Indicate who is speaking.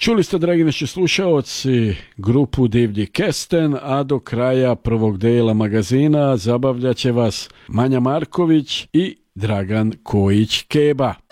Speaker 1: Čuli ste, dragi naši slušaoci, grupu Divlji kesten, a do kraja prvog dela magazina zabavljat će vas Manja Marković i Dragan Kojić Keba.